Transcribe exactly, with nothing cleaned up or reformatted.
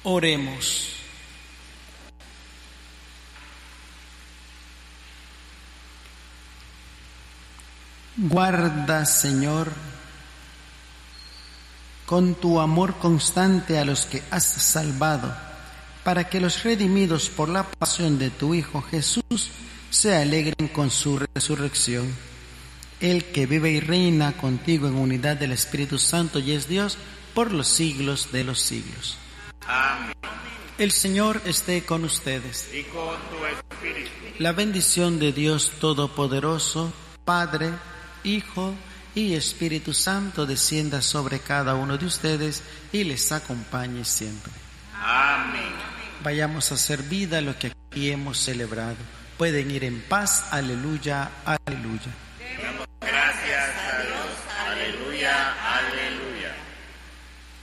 Oremos. Guarda, Señor, con tu amor constante a los que has salvado, para que los redimidos por la pasión de tu Hijo Jesús se alegren con su resurrección. Él que vive y reina contigo en unidad del Espíritu Santo y es Dios por los siglos de los siglos. Amén. El Señor esté con ustedes. Y con tu espíritu. La bendición de Dios Todopoderoso, Padre, Hijo y Espíritu Santo descienda sobre cada uno de ustedes y les acompañe siempre. Amén. Vayamos a hacer vida lo que aquí hemos celebrado. Pueden ir en paz. Aleluya, aleluya.